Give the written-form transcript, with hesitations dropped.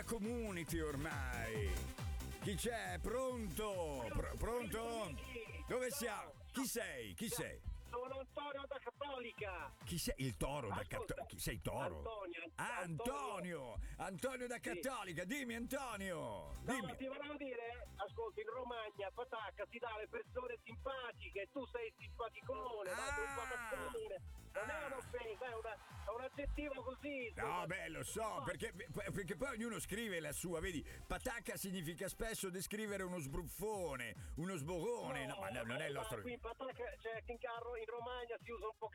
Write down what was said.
community ormai. Chi c'è? Pronto? Pronto? Dove siamo? Chi sei? Chi sei? Sono Antonio da Cattolica. Chi sei? Il toro da Ascolta, Cattolica? Chi sei toro? Antonio. Antonio da Cattolica, dimmi Antonio. Dimmi. No, ti volevo dire, ascolti, in Romagna Patacca si dà alle persone simpatiche, tu sei simpaticone, dai, tu simpaticone. Non è un'offesa, è un aggettivo così. No, beh, lo so, perché poi ognuno scrive la sua, vedi, patacca significa spesso descrivere uno sbruffone, uno sbogone, no, ma non è il nostro... Qui in Patacca, cioè in Romagna si usa un po'